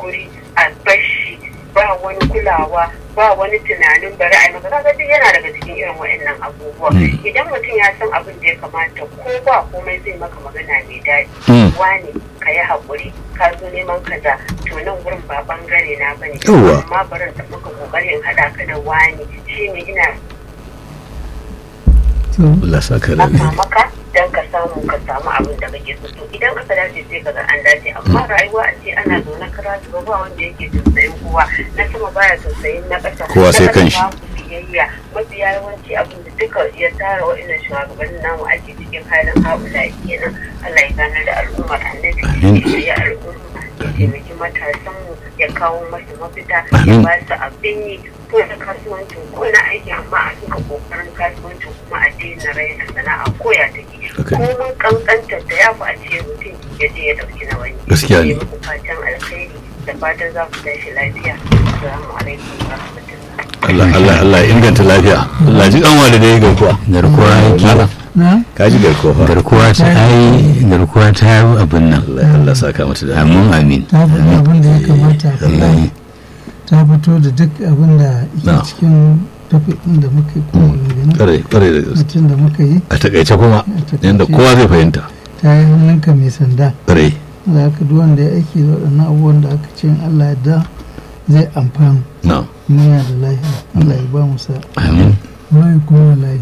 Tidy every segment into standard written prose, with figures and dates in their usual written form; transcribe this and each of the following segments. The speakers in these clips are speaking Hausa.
haƙuri a bashi, ba wani kulawa, ba wani tunanin bari a yi maka, kaga duk yana daga cikin irin waɗannan abubuwa. Idan mutum ya san abin da ya kamata ko ba komai zai maka magana mai daɗi, wani ka yi haƙuri, ka zo neman kaza, to nan gurin ba bangare na bane, amma barin da muka kokarin haɗa ka da wani shine ina Allah saka maka dan ka samu abin da kake so. Idan aka dace sai kaga an dace, amma rayuwa a ce ana zaune karatu ba wanda yake tausayin kowa, na sama baya tausayin na ƙasa, kowa sai kanshi. biyayya mafi yawanci abin da duka ya tara wa'annan shugabannin namu ake cikin halin haɓula kenan. Allah ya ganar da al'ummar annabi, ya al'umma ya taimaki matasanmu, ya kawo masu mafita, ya ba su abin yi ko na kasuwancin ko na aiki, amma a suka kokarin kasuwancin kuma a daina raina sana'a ko ya take ko mun kankantar da ya fi a ce mutum ya je ya dauki na wani. Gaskiya ne. Muku fatan alkhairi da fatan za ku tashi lafiya. Assalamu alaikum wa rahmatullahi. Allah ya inganta lafiya. Allah ji kanwa da dai garkuwa. Garkuwa yake. Ka ji garkuwa. Garkuwa ta yi abin nan. Allah saka mata da amin. Ta faɗi abin da ya kamata. Ta fito da duk abin da yake cikin tafiɗin da muka yi kuma kare da gaske da muka yi. A takaice kuma yadda kowa zai fahimta. Ta yi hannunka mai sanda. Kare. Za ka duk wanda ya aiki da waɗannan abubuwan da aka ce Allah ya da zai amfani. Na'am. Muna da lafiya. Allah ya ba mu sa. Amin. Wai kuma wallahi.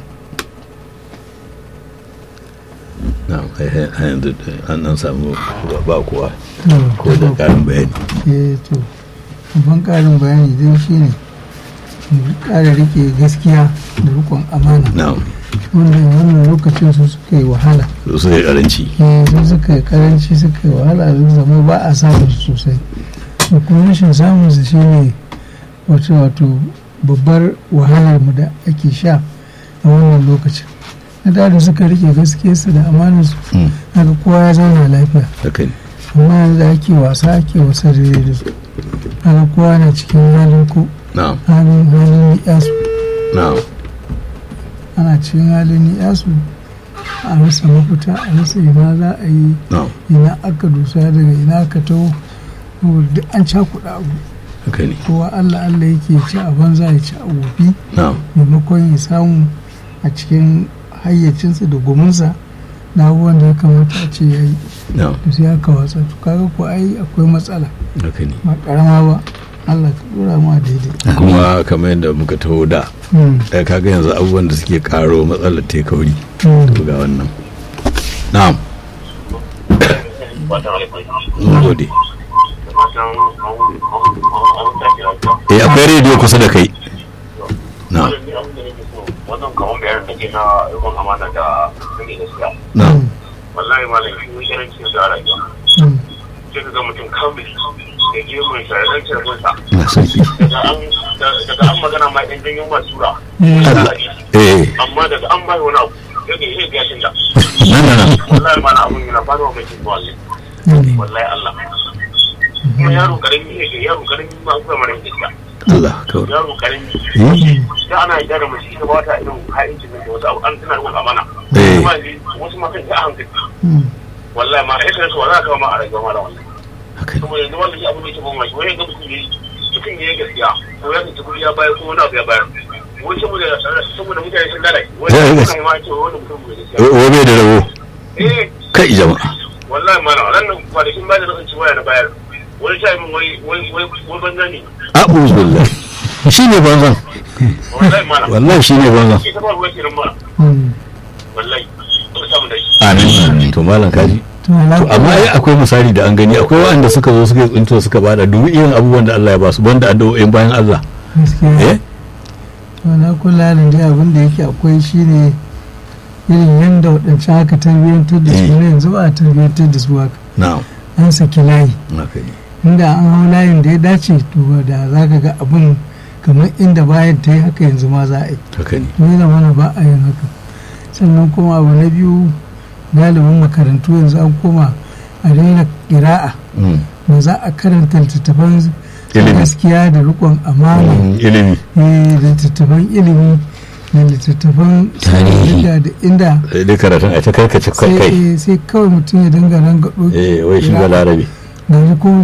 Na'am, yanzu an samu ba kowa ko da ƙarin bayani. To, ban ƙarin bayani dai shi ne ƙara rike gaskiya da rikon amana. Na'am. Wannan lokacin su suka yi wahala. Su suka yi karanci. Su suka yi karanci, suka yi wahala, su zama ba a samun su sosai. Da kuma rashin samun su shi ne wato babbar wahalar mu da ake sha a wannan lokacin. Na da suka rike gaskiyarsu da amanarsu, haka kowa ya zauna lafiya. Amma yanzu ake wasa da su, haka kowa na cikin halin ko halin ni'yasu. Ana cikin halin ni'yasu, a rasa mafita, a rasa ina za a yi, ina aka dusa daga ina aka taho, duk an cakuɗa abu. Kowa Allah yake ci a banza ya ci a wofi, maimakon ya samu a cikin hayyacinsa da gominsa na abubuwan da ya kamata a ce ya yi da sai aka watsa to kaga ko ai akwai matsala ba karama ba. Allah ka dora mu daidai. Kuma kamar yadda muka taho da kaga yanzu abubuwan da suke karo matsalar ta kauri to ga wannan. Na'am. Gode. Akwai rediyo kusa da kai. Na'am. wannan kamar bayanin da ke na rikon amana da rage gaskiya. Wallahi malam shi ne irin cikin da rayuwa. Sai ka ga mutum kamil da gemun sa da ɗan carbinsa. Daga an magana ma ɗan janyo ba sura. Amma daga an bai wani abu sai ka yi gashin da. Wallahi malam abun yana faruwa mai cikin wallahi. Wallahi Allah. Kuma yaro karami ne yaro karami ma kuma mara gaskiya. Allah kawai. Yaro karami. Da ana yi da mace ita ba ta irin ha'incin da wasu abu an tana rikon amana. Wasu ma kan ta hankali. Wallahi ma ita su za ka ma a rayuwa mala wallahi. Kuma yanzu wanda shi abin da yake ban maki wani ga mutum yayi gaskiya ko ya ta kudi ya bayar ko wani abu ya bayar. Wai saboda mutane sun lalace. Wani kai ma ce wani mutum bai gaskiya. Wai da rabo. Kai jama'a. Wallahi ma nan kwanakin ba da rashin waya na bayar. Wani ta yi min wai banza ne. Abubuwan shi ne banzan. Wallahi shi ne banzan. Amin. To malam kaji. To amma ai akwai misali da an gani, akwai waɗanda suka zo suka tsinto suka bada duk irin abubuwan da Allah ya ba su banda addu'o'in bayan Allah. Gaskiya. To na kula da dai abin da yake akwai shine irin yanda waɗancan aka tarbiyyantar da su ne yanzu ba a tarbiyyantar da su haka. Na'am. An saki layi. Inda an hau layin da ya dace to da za ka ga abin kamar inda bayan ta yi haka yanzu ma za a yi. Haka ne. Ni da mana ba a yin haka. Sannan kuma abu na biyu galibin makarantu yanzu an koma a daina ƙira'a. Ba za a karanta littattafan gaskiya da rikon amana. Ilimi. Da littattafan ilimi da littattafan tarihi da inda. Sai karatun a ta karkace kai. Sai kawai mutum ya dinga rangado. Wai shi ba larabe. Yanzu ko